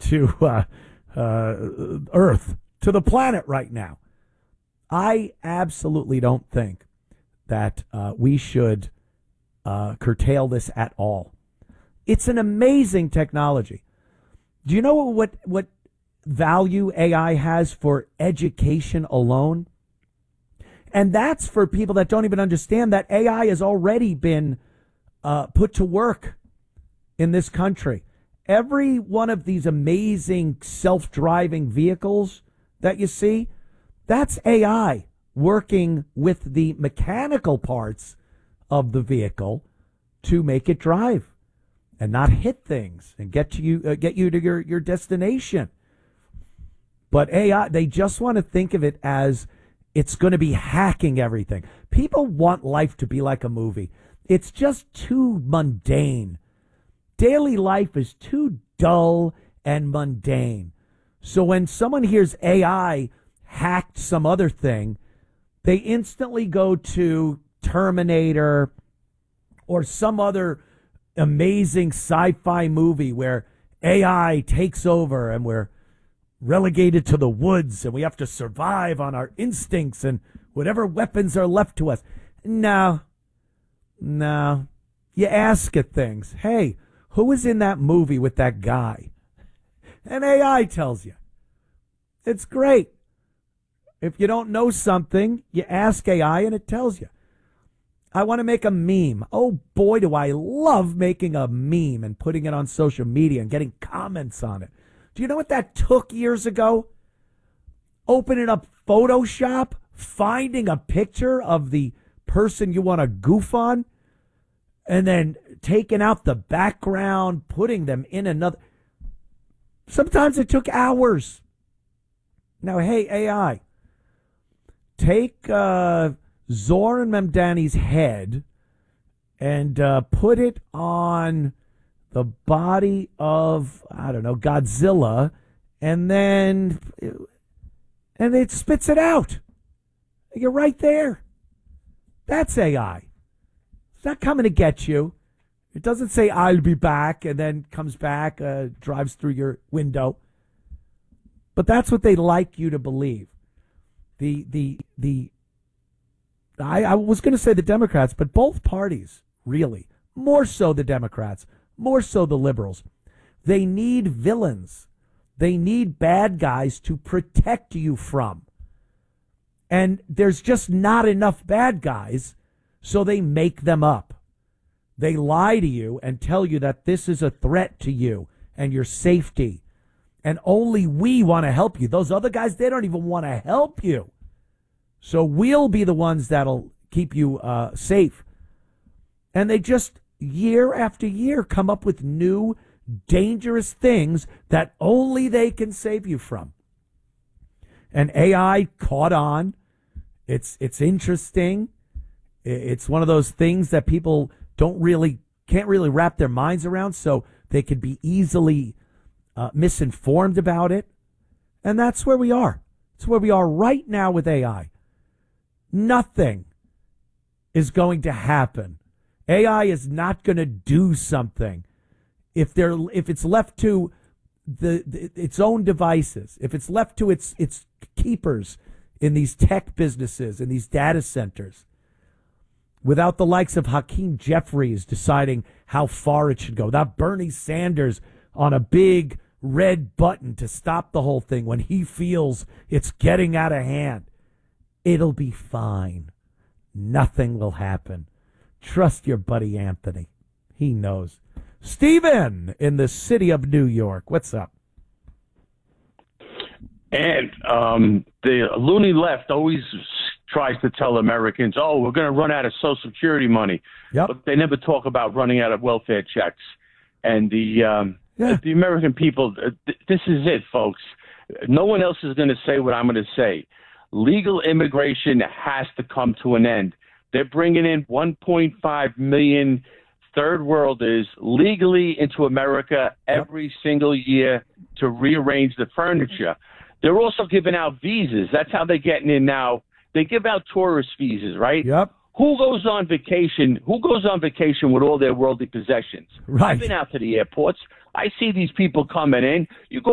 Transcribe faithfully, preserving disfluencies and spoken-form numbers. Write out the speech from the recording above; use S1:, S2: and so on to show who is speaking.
S1: to uh, uh, Earth, to the planet right now. I absolutely don't think that uh, we should uh, curtail this at all. It's an amazing technology. Do you know what, what value A I has for education alone? And that's for people that don't even understand that A I has already been uh, put to work in this country. Every one of these amazing self-driving vehicles that you see, that's A I working with the mechanical parts of the vehicle to make it drive and not hit things and get to you, uh, get you to your, your destination. But A I, they just want to think of it as it's going to be hacking everything. People want life to be like a movie. It's just too mundane. Daily life is too dull and mundane. So when someone hears A I hacked some other thing, they instantly go to Terminator or some other amazing sci-fi movie where A I takes over and we're relegated to the woods and we have to survive on our instincts and whatever weapons are left to us. No, no. You ask at things, hey, who was in that movie with that guy? And A I tells you. It's great. If you don't know something, you ask A I and it tells you. I want to make a meme. Oh, boy, do I love making a meme and putting it on social media and getting comments on it. Do you know what that took years ago? Opening up Photoshop, finding a picture of the person you want to goof on, and then taking out the background, putting them in another. Sometimes it took hours. Now, hey, A I, take uh, Zoran Mamdani's head and uh, put it on the body of, I don't know, Godzilla, and then and it spits it out. You're right there. That's A I. It's not coming to get you. It doesn't say, I'll be back, and then comes back, uh, drives through your window. But that's what they like you to believe. The, the, the, I, I was going to say the Democrats, but both parties, really, more so the Democrats, more so the liberals, they need villains. They need bad guys to protect you from. And there's just not enough bad guys, so they make them up. They lie to you and tell you that this is a threat to you and your safety. And only we want to help you. Those other guys, they don't even want to help you. So we'll be the ones that'll keep you uh, safe. And they just, year after year, come up with new, dangerous things that only they can save you from. And A I caught on. It's it's interesting. It's one of those things that people don't really, can't really wrap their minds around, so they could be easily uh, misinformed about it. And that's where we are. It's where we are right now with A I. Nothing is going to happen. A I is not going to do something if they're if it's left to the, the its own devices, if it's left to its its keepers in these tech businesses, in these data centers, without the likes of Hakeem Jeffries deciding how far it should go, without Bernie Sanders on a big red button to stop the whole thing when he feels it's getting out of hand, it'll be fine. Nothing will happen. Trust your buddy Anthony. He knows. Stephen in the city of New York. What's up?
S2: And um, the loony left always tries to tell Americans, oh, we're going to run out of Social Security money.
S1: Yep.
S2: But they never talk about running out of welfare checks. And the um,
S1: yeah.
S2: the American people, th- this is it, folks. No one else is going to say what I'm going to say. Legal immigration has to come to an end. They're bringing in one point five million third worlders legally into America every yep. single year to rearrange the furniture. They're also giving out visas. That's how they're getting in now. They give out tourist visas, right?
S1: Yep.
S2: Who goes on vacation? Who goes on vacation with all their worldly possessions?
S1: Right.
S2: I've been out to the airports. I see these people coming in. You go